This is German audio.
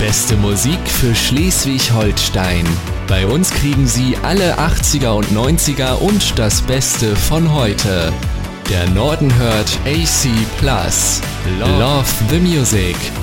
Beste Musik für Schleswig-Holstein. Bei uns kriegen Sie alle 80er und 90er und das Beste von heute. Der Norden hört AC+. Love the Music.